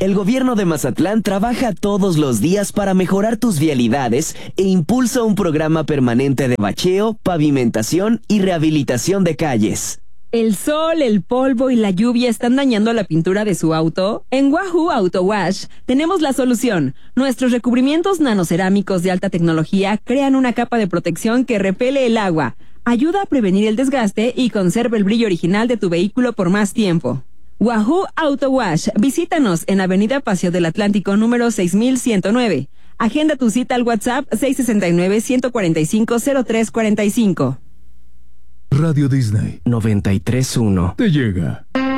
El gobierno de Mazatlán trabaja todos los días para mejorar tus vialidades e impulsa un programa permanente de bacheo, pavimentación y rehabilitación de calles. ¿El sol, el polvo y la lluvia están dañando la pintura de su auto? En Wahoo Auto Wash tenemos la solución. Nuestros recubrimientos nanocerámicos de alta tecnología crean una capa de protección que repele el agua, ayuda a prevenir el desgaste y conserva el brillo original de tu vehículo por más tiempo. Wahoo Auto Wash. Visítanos en Avenida Paseo del Atlántico número 6109. Agenda tu cita al WhatsApp 669-145-0345. Radio Disney 93.1 te llega.